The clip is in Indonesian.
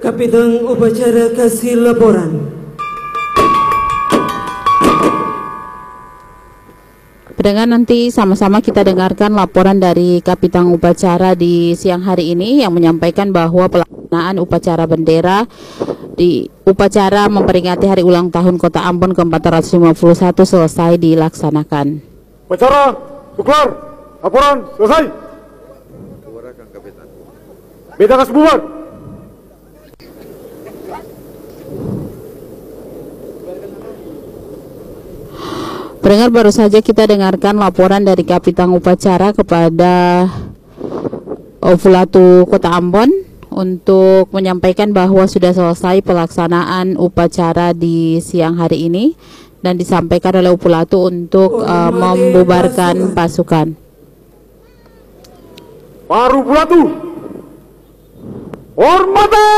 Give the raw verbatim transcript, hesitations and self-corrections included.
Kapitan upacara kasih laporan. Pendengar, nanti sama-sama kita dengarkan laporan dari Kapitan Upacara di siang hari ini yang menyampaikan bahwa pelaksanaan upacara bendera di upacara memperingati hari ulang tahun Kota Ambon ke empat ratus lima puluh satu selesai dilaksanakan. Upacara kelar, laporan selesai. Beda kas bubar. Pendengar, baru saja kita dengarkan laporan dari Kapitan Upacara kepada Opulatu Kota Ambon untuk menyampaikan bahwa sudah selesai pelaksanaan upacara di siang hari ini dan disampaikan oleh Opulatu untuk uh, membubarkan pasukan. Para Opulatu, hormati!